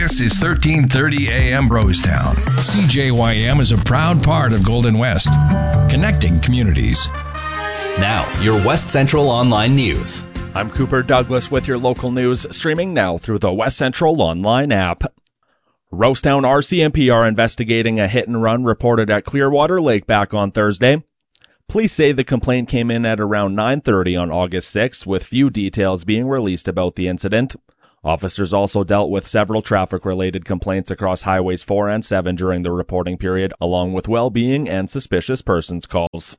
This is 1330 AM Rosetown. CJYM is a proud part of Golden West, connecting communities. Now, your West Central Online News. I'm Cooper Douglas with your local news, streaming now through the West Central Online app. Rosetown RCMP are investigating a hit-and-run reported at Clearwater Lake back on Thursday. Police say the complaint came in at around 9:30 on August 6, with few details being released about the incident. Officers also dealt with several traffic-related complaints across Highways 4 and 7 during the reporting period, along with well-being and suspicious persons calls.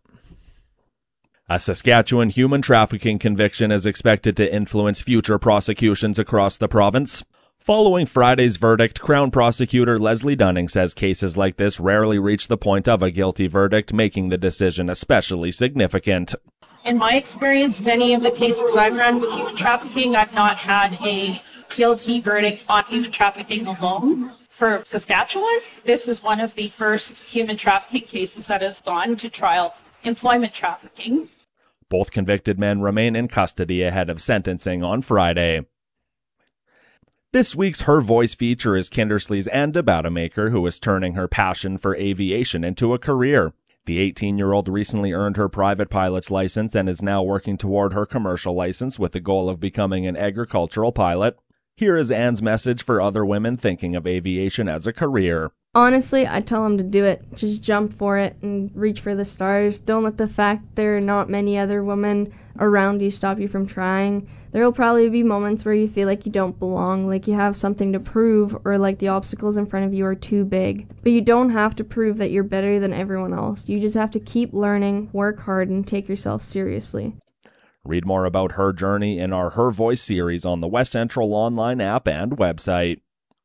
A Saskatchewan human trafficking conviction is expected to influence future prosecutions across the province. Following Friday's verdict, Crown Prosecutor Leslie Dunning says cases like this rarely reach the point of a guilty verdict, making the decision especially significant. In my experience, many of the cases I've run with human trafficking, I've not had a guilty verdict on human trafficking alone. For Saskatchewan, this is one of the first human trafficking cases that has gone to trial, employment trafficking. Both convicted men remain in custody ahead of sentencing on Friday. This week's Her Voice feature is Kindersley's Ann DeBatamaker, who is turning her passion for aviation into a career. The 18-year-old recently earned her private pilot's license and is now working toward her commercial license with the goal of becoming an agricultural pilot. Here is Ann's message for other women thinking of aviation as a career. Honestly, I tell them to do it. Just jump for it and reach for the stars. Don't let the fact there are not many other women around you stop you from trying. There will probably be moments where you feel like you don't belong, like you have something to prove, or like the obstacles in front of you are too big. But you don't have to prove that you're better than everyone else. You just have to keep learning, work hard, and take yourself seriously. Read more about her journey in our Her Voice series on the West Central Online app and website.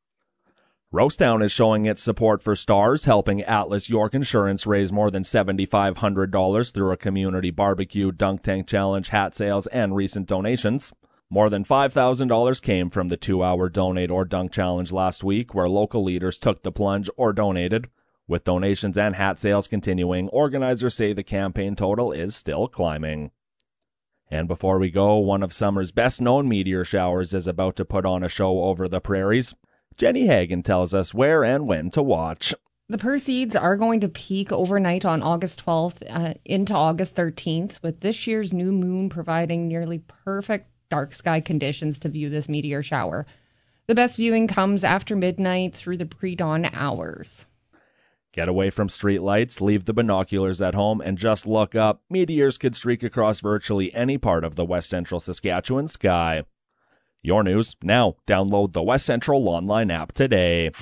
Rosetown is showing its support for STARS, helping Atlas York Insurance raise more than $7,500 through a community barbecue, dunk tank challenge, hat sales, and recent donations. More than $5,000 came from the 2-hour Donate or Dunk Challenge last week, where local leaders took the plunge or donated. With donations and hat sales continuing, organizers say the campaign total is still climbing. And before we go, one of summer's best-known meteor showers is about to put on a show over the prairies. Jenny Hagan tells us where and when to watch. The Perseids are going to peak overnight on August 12th into August 13th, with this year's new moon providing nearly perfect dark sky conditions to view this meteor shower. The best viewing comes after midnight through the pre-dawn hours. Get away from street lights, leave the binoculars at home, and just look up. Meteors could streak across virtually any part of the West Central Saskatchewan sky. Your news now. Download the West Central Online app today.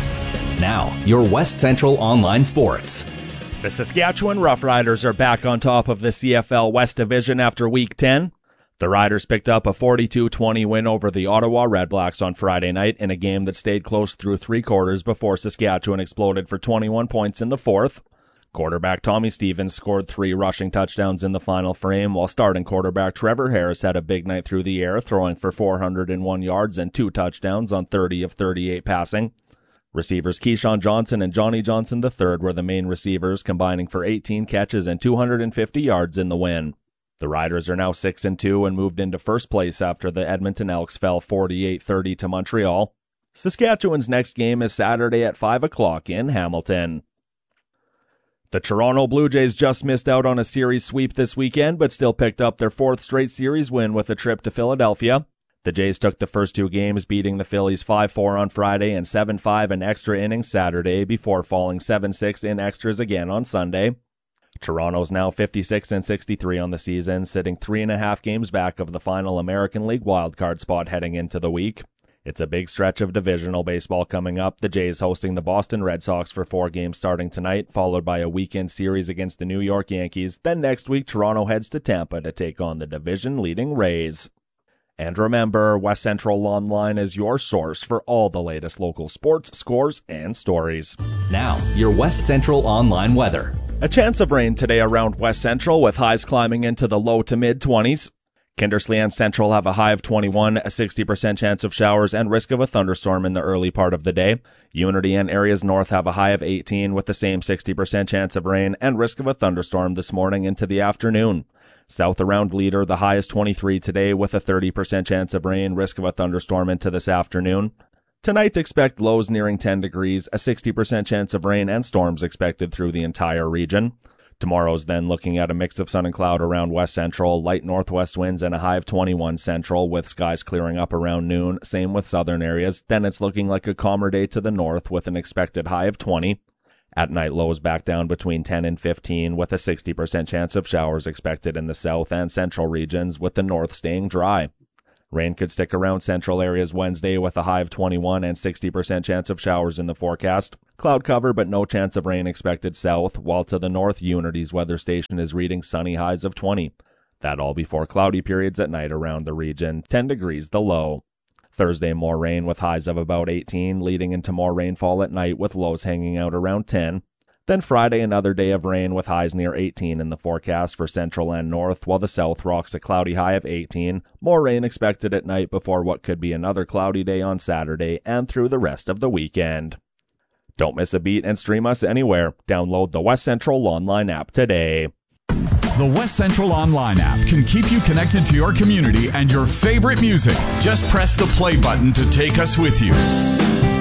Now, your West Central Online Sports. The Saskatchewan Roughriders are back on top of the CFL West Division after Week 10. The Riders picked up a 42-20 win over the Ottawa Redblacks on Friday night in a game that stayed close through 3 quarters before Saskatchewan exploded for 21 points in the 4th. Quarterback Tommy Stevens scored 3 rushing touchdowns in the final frame, while starting quarterback Trevor Harris had a big night through the air, throwing for 401 yards and 2 touchdowns on 30 of 38 passing. Receivers Keyshawn Johnson and Johnny Johnson III were the main receivers, combining for 18 catches and 250 yards in the win. The Riders are now 6-2 and moved into first place after the Edmonton Elks fell 48-30 to Montreal. Saskatchewan's next game is Saturday at 5 o'clock in Hamilton. The Toronto Blue Jays just missed out on a series sweep this weekend, but still picked up their 4th straight series win with a trip to Philadelphia. The Jays took the first 2 games, beating the Phillies 5-4 on Friday and 7-5 in extra innings Saturday, before falling 7-6 in extras again on Sunday. Toronto's now 56-63 on the season, sitting 3.5 games back of the final American League wildcard spot heading into the week. It's a big stretch of divisional baseball coming up, the Jays hosting the Boston Red Sox for 4 games starting tonight, followed by a weekend series against the New York Yankees. Then next week, Toronto heads to Tampa to take on the division-leading Rays. And remember, West Central Online is your source for all the latest local sports, scores, and stories. Now, your West Central Online weather. A chance of rain today around West Central, with highs climbing into the low to mid-20s. Kindersley and Central have a high of 21, a 60% chance of showers, and risk of a thunderstorm in the early part of the day. Unity and areas north have a high of 18, with the same 60% chance of rain, and risk of a thunderstorm this morning into the afternoon. South around Leader, the high is 23 today, with a 30% chance of rain, risk of a thunderstorm into this afternoon. Tonight, expect lows nearing 10 degrees, a 60% chance of rain and storms expected through the entire region. Tomorrow's then looking at a mix of sun and cloud around west central, light northwest winds and a high of 21 central, with skies clearing up around noon. Same with southern areas. Then it's looking like a calmer day to the north with an expected high of 20. At night, lows back down between 10 and 15, with a 60% chance of showers expected in the south and central regions, with the north staying dry. Rain could stick around central areas Wednesday with a high of 21 and 60% chance of showers in the forecast. Cloud cover but no chance of rain expected south, while to the north Unity's weather station is reading sunny highs of 20. That all before cloudy periods at night around the region, 10 degrees the low. Thursday, more rain with highs of about 18, leading into more rainfall at night with lows hanging out around 10. Then Friday, another day of rain with highs near 18 in the forecast for central and north, while the south rocks a cloudy high of 18. More rain expected at night before what could be another cloudy day on Saturday and through the rest of the weekend. Don't miss a beat and stream us anywhere. Download the West Central Online app today. The West Central Online app can keep you connected to your community and your favorite music. Just press the play button to take us with you.